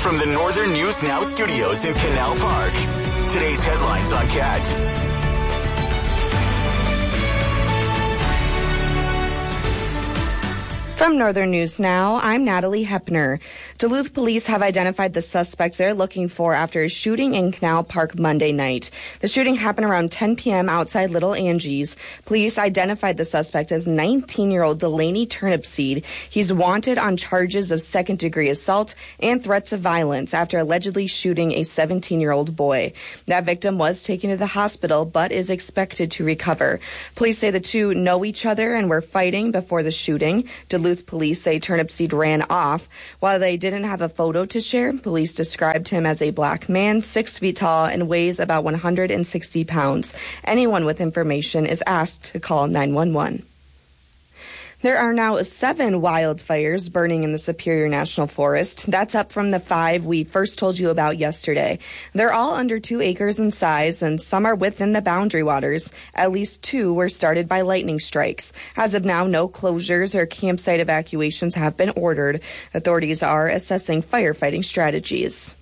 From the Northern News Now studios in Canal Park, today's headlines on CAT. From Northern News Now, I'm Natalie Hepner. Duluth police have identified the suspect they're looking for after a shooting in Canal Park Monday night. The shooting happened around 10 p.m. outside Little Angie's. Police identified the suspect as 19-year-old Delaney Turnipseed. He's wanted on charges of second-degree assault and threats of violence after allegedly shooting a 17-year-old boy. That victim was taken to the hospital but is expected to recover. Police say the two know each other and were fighting before the shooting. Duluth police say Turnipseed ran off. While they didn't have a photo to share, police described him as a black man, 6 feet tall, and weighs about 160 pounds. Anyone with information is asked to call 911. There are now 7 wildfires burning in the Superior National Forest. That's up from the 5 we first told you about yesterday. They're all under 2 acres in size, and some are within the boundary waters. At least 2 were started by lightning strikes. As of now, no closures or campsite evacuations have been ordered. Authorities are assessing firefighting strategies.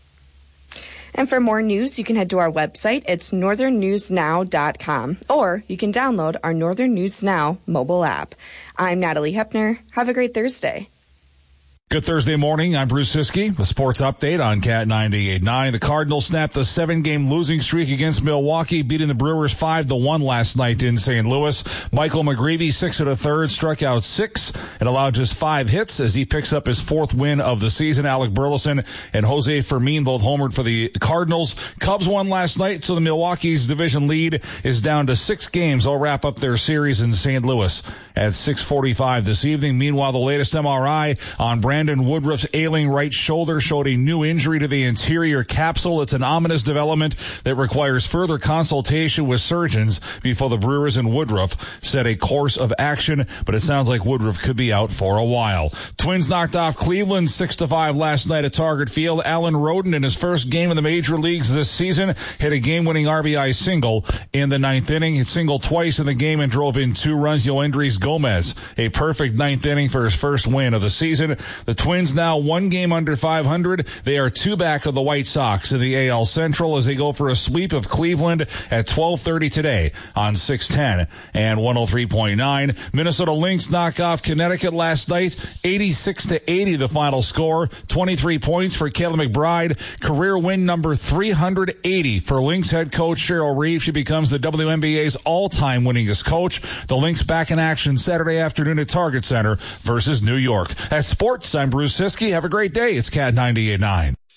And for more news, you can head to our website. It's northernnewsnow.com, or you can download our Northern News Now mobile app. I'm Natalie Hepner. Have a great Thursday. Good Thursday morning. I'm Bruce Siskey. A sports update on Cat 98.9. The Cardinals snapped the 7-game losing streak against Milwaukee, beating the Brewers 5-1 last night in St. Louis. Michael McGreevy, 6 1/3, struck out 6 and allowed just 5 hits as he picks up his 4th win of the season. Alec Burleson and Jose Fermin both homered for the Cardinals. Cubs won last night, so the Milwaukee's division lead is down to 6 games. They'll wrap up their series in St. Louis at 6:45 this evening. Meanwhile, the latest MRI on Brandon Woodruff's ailing right shoulder showed a new injury to the anterior capsule. It's an ominous development that requires further consultation with surgeons before the Brewers and Woodruff set a course of action, but it sounds like Woodruff could be out for a while. Twins knocked off Cleveland 6-5 last night at Target Field. Alan Roden, in his first game in the major leagues this season, hit a game-winning RBI single in the 9th inning. He singled twice in the game and drove in 2 runs. Yoendrys Gomez, a perfect 9th inning for his first win of the season. The Twins now 1 game under 500. They are 2 back of the White Sox in the AL Central as they go for a sweep of Cleveland at 12:30 today on 610 and 103.9. Minnesota Lynx knock off Connecticut last night, 86-80 the final score. 23 points for Kayla McBride. Career win number 380 for Lynx head coach Cheryl Reeve. She becomes the WNBA's all-time winningest coach. The Lynx back in action Saturday afternoon at Target Center versus New York. That's sports. I'm Bruce Siskey. Have a great day. It's Cat 98.9.